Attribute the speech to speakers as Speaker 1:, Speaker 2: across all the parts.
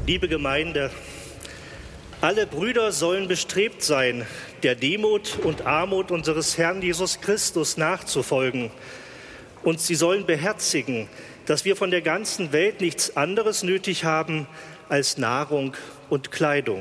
Speaker 1: Liebe Gemeinde, alle Brüder sollen bestrebt sein, der Demut und Armut unseres Herrn Jesus Christus nachzufolgen. Und sie sollen beherzigen, dass wir von der ganzen Welt nichts anderes nötig haben als Nahrung und Kleidung.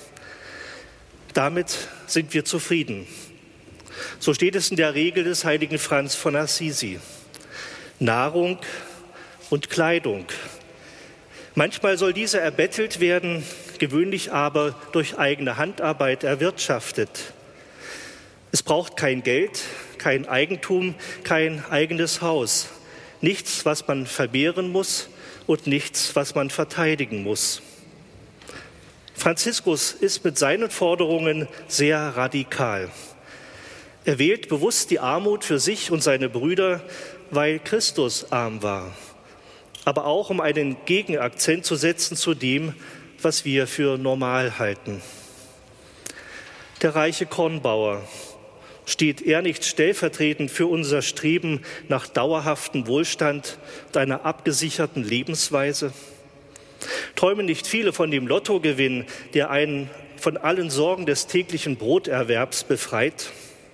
Speaker 1: Damit sind wir zufrieden. So steht es in der Regel des heiligen Franz von Assisi. Nahrung und Kleidung. Manchmal soll diese erbettelt werden, gewöhnlich aber durch eigene Handarbeit erwirtschaftet. Es braucht kein Geld, kein Eigentum, kein eigenes Haus. Nichts, was man vermehren muss und nichts, was man verteidigen muss. Franziskus ist mit seinen Forderungen sehr radikal. Er wählt bewusst die Armut für sich und seine Brüder, weil Christus arm war. Aber auch, um einen Gegenakzent zu setzen zu dem, was wir für normal halten. Der reiche Kornbauer, steht er nicht stellvertretend für unser Streben nach dauerhaftem Wohlstand und einer abgesicherten Lebensweise? Träumen nicht viele von dem Lottogewinn, der einen von allen Sorgen des täglichen Broterwerbs befreit?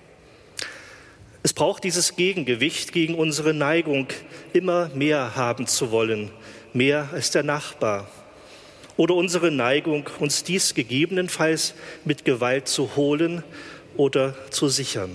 Speaker 1: Es braucht dieses Gegengewicht gegen unsere Neigung, immer mehr haben zu wollen, mehr als der Nachbar. Oder unsere Neigung, uns dies gegebenenfalls mit Gewalt zu holen oder zu sichern.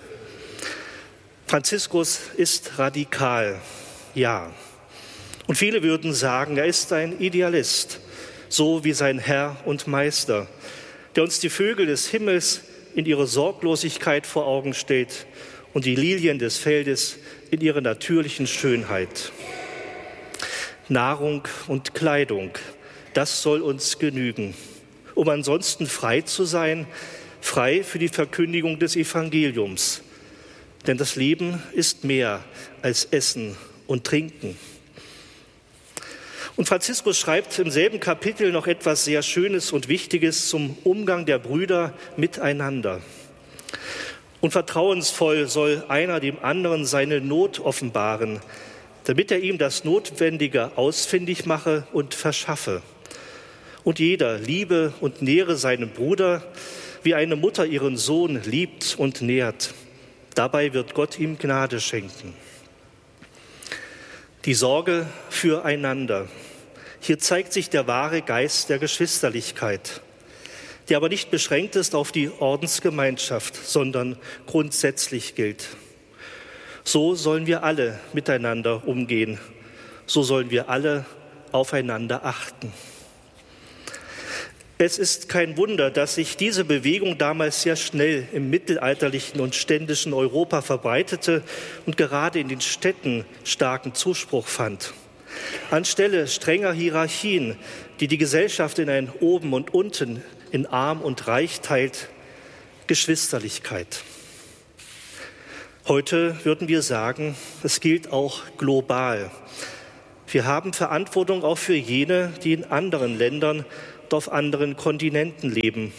Speaker 1: Franziskus ist radikal, ja. Und viele würden sagen, er ist ein Idealist, so wie sein Herr und Meister, der uns die Vögel des Himmels in ihre Sorglosigkeit vor Augen stellt und die Lilien des Feldes in ihrer natürlichen Schönheit. Nahrung und Kleidung, das soll uns genügen, um ansonsten frei zu sein, frei für die Verkündigung des Evangeliums. Denn das Leben ist mehr als Essen und Trinken. Und Franziskus schreibt im selben Kapitel noch etwas sehr Schönes und Wichtiges zum Umgang der Brüder miteinander. Und vertrauensvoll soll einer dem anderen seine Not offenbaren, damit er ihm das Notwendige ausfindig mache und verschaffe. Und jeder liebe und nähre seinen Bruder, wie eine Mutter ihren Sohn liebt und nährt. Dabei wird Gott ihm Gnade schenken. Die Sorge füreinander. Hier zeigt sich der wahre Geist der Geschwisterlichkeit, der aber nicht beschränkt ist auf die Ordensgemeinschaft, sondern grundsätzlich gilt. So sollen wir alle miteinander umgehen. So sollen wir alle aufeinander achten. Es ist kein Wunder, dass sich diese Bewegung damals sehr schnell im mittelalterlichen und ständischen Europa verbreitete und gerade in den Städten starken Zuspruch fand. Anstelle strenger Hierarchien, die die Gesellschaft in ein Oben und Unten, in Arm und Reich teilt, Geschwisterlichkeit. Heute würden wir sagen, es gilt auch global. Wir haben Verantwortung auch für jene, die in anderen Ländern und auf anderen Kontinenten leben,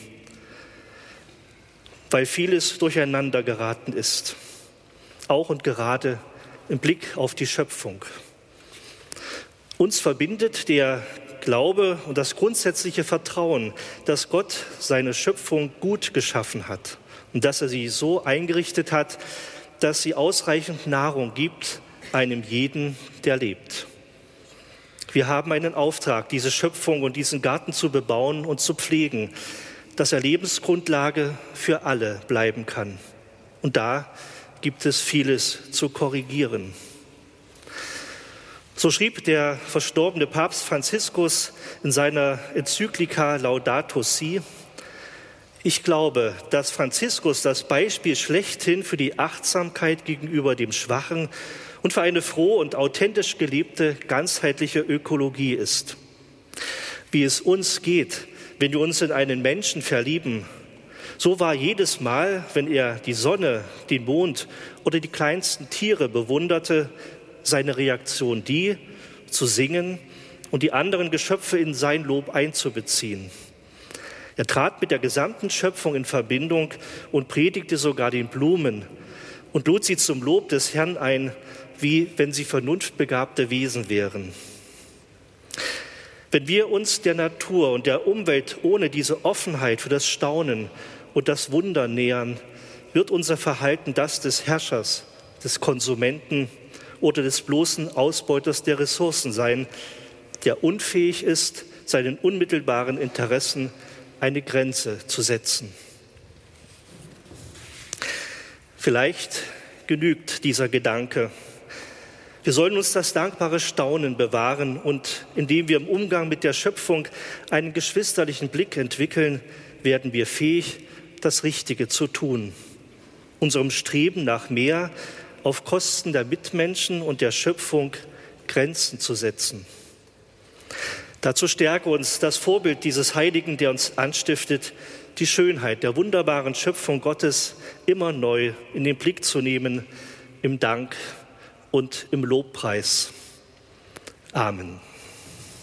Speaker 1: weil vieles durcheinander geraten ist, auch und gerade im Blick auf die Schöpfung. Uns verbindet der Glaube und das grundsätzliche Vertrauen, dass Gott seine Schöpfung gut geschaffen hat und dass er sie so eingerichtet hat, dass sie ausreichend Nahrung gibt einem jeden, der lebt. Wir haben einen Auftrag, diese Schöpfung und diesen Garten zu bebauen und zu pflegen, dass er Lebensgrundlage für alle bleiben kann. Und da gibt es vieles zu korrigieren. So schrieb der verstorbene Papst Franziskus in seiner Enzyklika Laudato Si: Ich glaube, dass Franziskus das Beispiel schlechthin für die Achtsamkeit gegenüber dem Schwachen und für eine frohe und authentisch gelebte ganzheitliche Ökologie ist. Wie es uns geht, wenn wir uns in einen Menschen verlieben, so war jedes Mal, wenn er die Sonne, den Mond oder die kleinsten Tiere bewunderte, seine Reaktion die, zu singen und die anderen Geschöpfe in sein Lob einzubeziehen. Er trat mit der gesamten Schöpfung in Verbindung und predigte sogar den Blumen und lud sie zum Lob des Herrn ein, wie wenn sie vernunftbegabte Wesen wären. Wenn wir uns der Natur und der Umwelt ohne diese Offenheit für das Staunen und das Wunder nähern, wird unser Verhalten das des Herrschers, des Konsumenten oder des bloßen Ausbeuters der Ressourcen sein, der unfähig ist, seinen unmittelbaren Interessen eine Grenze zu setzen. Vielleicht genügt dieser Gedanke. Wir sollen uns das dankbare Staunen bewahren und indem wir im Umgang mit der Schöpfung einen geschwisterlichen Blick entwickeln, werden wir fähig, das Richtige zu tun. Unserem Streben nach mehr auf Kosten der Mitmenschen und der Schöpfung Grenzen zu setzen. Dazu stärke uns das Vorbild dieses Heiligen, der uns anstiftet, die Schönheit der wunderbaren Schöpfung Gottes immer neu in den Blick zu nehmen, im Dank und im Lobpreis. Amen.